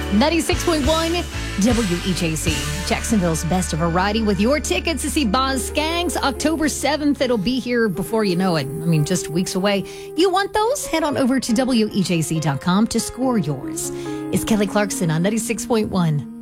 96.1 WEJC, Jacksonville's best variety with your tickets to see Boz Skanks October 7th. It'll be here before you know it. I mean, just weeks away. You want those? Head on over to WEJC.com to score yours. It's Kelly Clarkson on 96.1